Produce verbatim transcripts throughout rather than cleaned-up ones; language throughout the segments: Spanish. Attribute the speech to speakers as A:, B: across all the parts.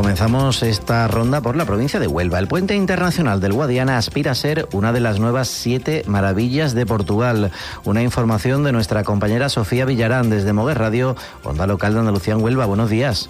A: Comenzamos esta ronda por la provincia de Huelva. El puente internacional del Guadiana aspira a ser una de las nuevas siete maravillas de Portugal. Una información de nuestra compañera Sofía Villarán desde Moguer Radio, Onda Local de Andalucía en Huelva. Buenos días.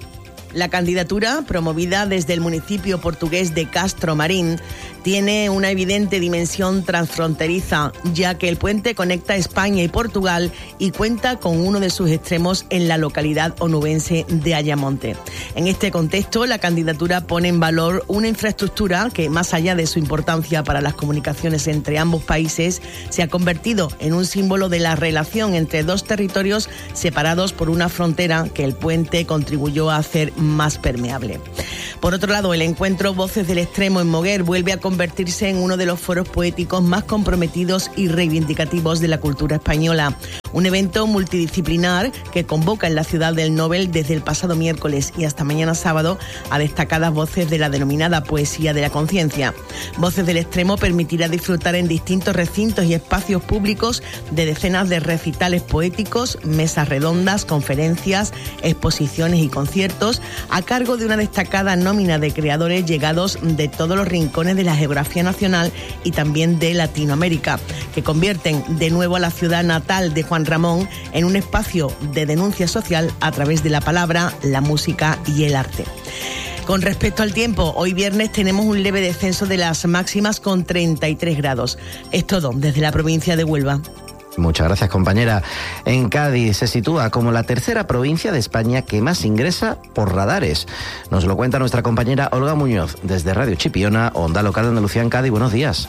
B: La candidatura, promovida desde el municipio portugués de Castro Marín, tiene una evidente dimensión transfronteriza, ya que el puente conecta España y Portugal y cuenta con uno de sus extremos en la localidad onubense de Ayamonte. En este contexto, la candidatura pone en valor una infraestructura que, más allá de su importancia para las comunicaciones entre ambos países, se ha convertido en un símbolo de la relación entre dos territorios separados por una frontera que el puente contribuyó a hacer más permeable. Por otro lado, el encuentro Voces del Extremo en Moguer vuelve a convertirse en uno de los foros poéticos más comprometidos y reivindicativos de la cultura española. Un evento multidisciplinar que convoca en la ciudad del Nobel desde el pasado miércoles y hasta mañana sábado a destacadas voces de la denominada poesía de la conciencia. Voces del Extremo permitirá disfrutar en distintos recintos y espacios públicos de decenas de recitales poéticos, mesas redondas, conferencias, exposiciones y conciertos a cargo de una destacada nómina de creadores llegados de todos los rincones de la geografía nacional y también de Latinoamérica, que convierten de nuevo a la ciudad natal de Juan Ramón en un espacio de denuncia social a través de la palabra, la música y el arte. Con respecto al tiempo, hoy viernes tenemos un leve descenso de las máximas con treinta y tres grados. Es todo desde la provincia de Huelva.
A: Muchas gracias, compañera. En Cádiz se sitúa como la tercera provincia de España que más ingresa por radares. Nos lo cuenta nuestra compañera Olga Muñoz desde Radio Chipiona, Onda Local de Andalucía en Cádiz. Buenos días.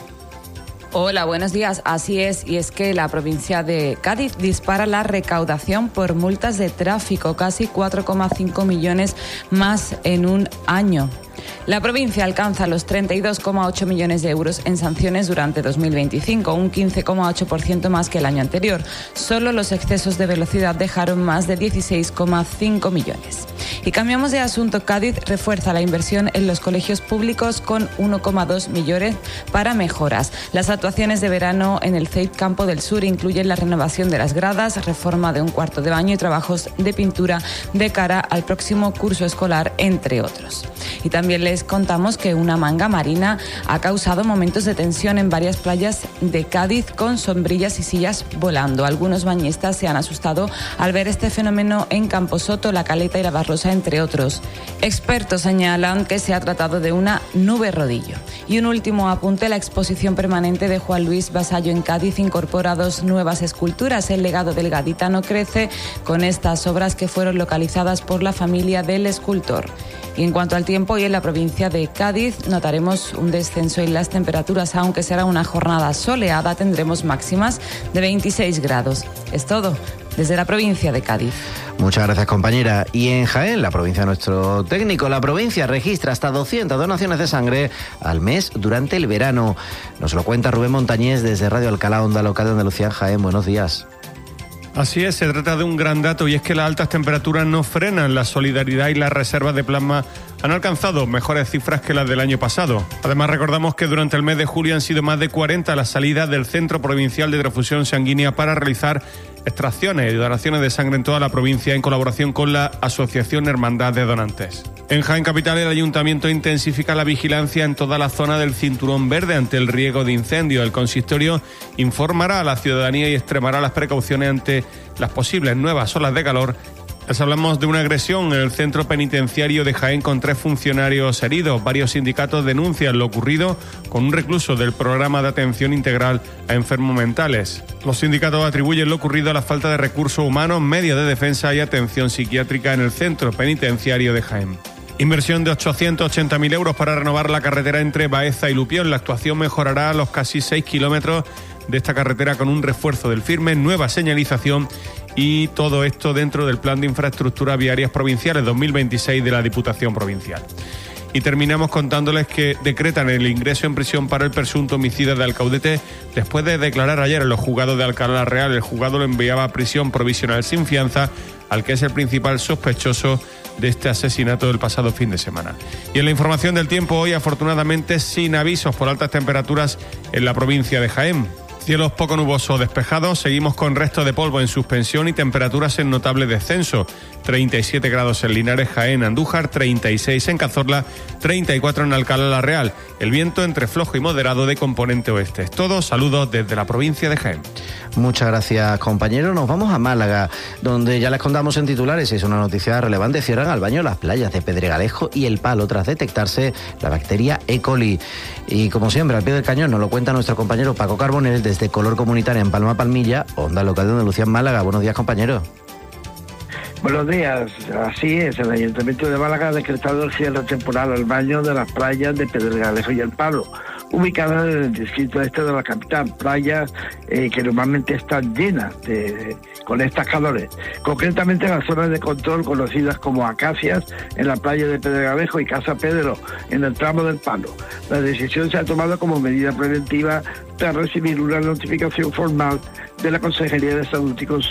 C: Hola, buenos días. Así es, y es que la provincia de Cádiz dispara la recaudación por multas de tráfico, casi cuatro coma cinco millones más en un año. La provincia alcanza los treinta y dos coma ocho millones de euros en sanciones durante dos mil veinticinco, un quince coma ocho por ciento más que el año anterior. Solo los excesos de velocidad dejaron más de dieciséis coma cinco millones. Y cambiamos de asunto. Cádiz refuerza la inversión en los colegios públicos con uno coma dos millones para mejoras. Las actuaciones de verano en el C E I P Campo del Sur incluyen la renovación de las gradas, reforma de un cuarto de baño y trabajos de pintura de cara al próximo curso escolar, entre otros. Y también les contamos que una manga marina ha causado momentos de tensión en varias playas de Cádiz con sombrillas y sillas volando. Algunos bañistas se han asustado al ver este fenómeno en Camposoto, La Caleta y La Barrosa, entre otros. Expertos señalan que se ha tratado de una nube rodillo. Y un último apunte: la exposición permanente de Juan Luis Vasallo en Cádiz incorpora dos nuevas esculturas. El legado del gaditano crece con estas obras que fueron localizadas por la familia del escultor. Y en cuanto al tiempo, hoy en la provincia de Cádiz notaremos un descenso en las temperaturas, aunque será una jornada soleada, tendremos máximas de veintiséis grados. Es todo desde la provincia de Cádiz.
A: Muchas gracias, compañera. Y en Jaén, la provincia de nuestro técnico, la provincia registra hasta doscientas donaciones de sangre al mes durante el verano. Nos lo cuenta Rubén Montañés desde Radio Alcalá, Onda Local de Andalucía en Jaén. Buenos días.
D: Así es, se trata de un gran dato, y es que las altas temperaturas no frenan. La solidaridad y las reservas de plasma han alcanzado mejores cifras que las del año pasado. Además, recordamos que durante el mes de julio han sido más de cuarenta las salidas del Centro Provincial de Transfusión Sanguínea para realizar extracciones y donaciones de sangre en toda la provincia en colaboración con la Asociación Hermandad de Donantes. En Jaén Capital, el Ayuntamiento intensifica la vigilancia en toda la zona del cinturón verde ante el riesgo de incendio. El consistorio informará a la ciudadanía y extremará las precauciones ante las posibles nuevas olas de calor. Les hablamos de una agresión en el centro penitenciario de Jaén con tres funcionarios heridos. Varios sindicatos denuncian lo ocurrido con un recluso del programa de atención integral a enfermos mentales. Los sindicatos atribuyen lo ocurrido a la falta de recursos humanos, medios de defensa y atención psiquiátrica en el centro penitenciario de Jaén. Inversión de ochocientos ochenta mil euros para renovar la carretera entre Baeza y Lupión. La actuación mejorará los casi seis kilómetros de esta carretera con un refuerzo del firme, nueva señalización, y todo esto dentro del Plan de Infraestructuras Viarias Provinciales dos mil veintiséis de la Diputación Provincial. Y terminamos contándoles que decretan el ingreso en prisión para el presunto homicida de Alcaudete después de declarar ayer en los juzgados de Alcalá la Real. El juzgado lo enviaba a prisión provisional sin fianza al que es el principal sospechoso de este asesinato del pasado fin de semana. Y en la información del tiempo, hoy afortunadamente sin avisos por altas temperaturas en la provincia de Jaén. Cielos poco nubosos despejados, seguimos con resto de polvo en suspensión y temperaturas en notable descenso. treinta y siete grados en Linares, Jaén, Andújar, treinta y seis en Cazorla, treinta y cuatro en Alcalá la Real. El viento entre flojo y moderado de componente oeste. Es todo, saludos desde la provincia de Jaén.
A: Muchas gracias, compañero. Nos vamos a Málaga, donde ya les contamos en titulares, es una noticia relevante, cierran al baño las playas de Pedregalejo y El Palo tras detectarse la bacteria E. coli. Y como siempre, al pie del cañón nos lo cuenta nuestro compañero Paco Carbonell desde Color Comunitaria en Palma Palmilla, Onda Local de Andalucía en Málaga. Buenos días, compañero.
E: Buenos días, así es, el Ayuntamiento de Málaga ha decretado el cierre temporal al baño de las playas de Pedregalejo y El Palo, ubicadas en el distrito este de la capital, playas eh, que normalmente están llenas de, con estas calores, concretamente en las zonas de control conocidas como Acacias, en la playa de Pedregalejo y Casa Pedro, en el tramo del Palo. La decisión se ha tomado como medida preventiva tras recibir una notificación formal de la Consejería de Salud y Consumo